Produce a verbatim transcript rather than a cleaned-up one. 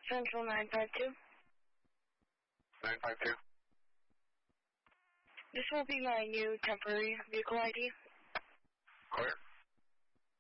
Central nine five two. nine five two. This will be my new temporary vehicle I D. Clear.